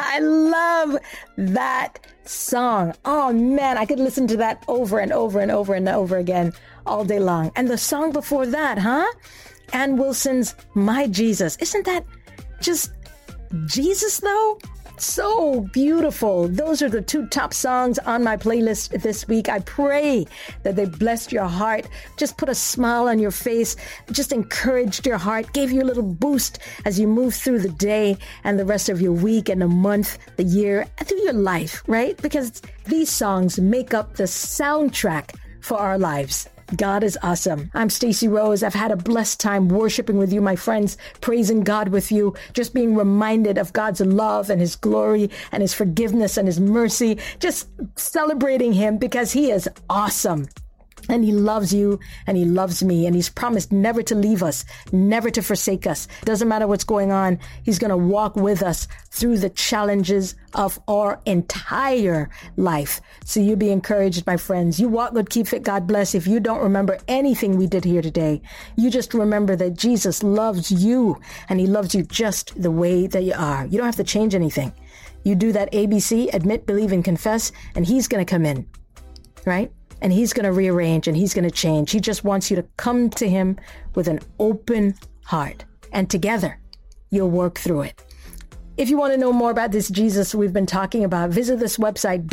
I love that song. Oh man, I could listen to that over and over and over and over again all day long. And the song before that, Ann Wilson's My Jesus. Isn't that just Jesus though? So beautiful. Those are the two top songs on my playlist this week. I pray that they blessed your heart, just put a smile on your face, just encouraged your heart, gave you a little boost as you move through the day and the rest of your week and the month, the year, and through your life, right? Because these songs make up the soundtrack for our lives. God is awesome. I'm Stacey Rose. I've had a blessed time worshiping with you, my friends, praising God with you, just being reminded of God's love and his glory and his forgiveness and his mercy, just celebrating him because he is awesome. And he loves you and he loves me, and he's promised never to leave us, never to forsake us. Doesn't matter what's going on. He's going to walk with us through the challenges of our entire life. So you be encouraged, my friends. You walk good, keep fit. God bless. If you don't remember anything we did here today, you just remember that Jesus loves you and he loves you just the way that you are. You don't have to change anything. You do that ABC, admit, believe, and confess, and he's going to come in, right? And he's going to rearrange and he's going to change. He just wants you to come to him with an open heart. And together, you'll work through it. If you want to know more about this Jesus we've been talking about, visit this website,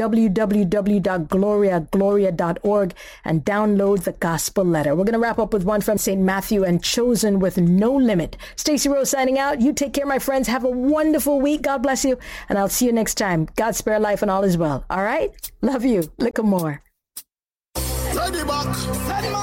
www.gloria.org, and download the gospel letter. We're going to wrap up with one from St. Matthew and Chosen with No Limit. Stacey Rose signing out. You take care, my friends. Have a wonderful week. God bless you. And I'll see you next time. God spare life and all is well. All right? Love you. Look more. Ready back.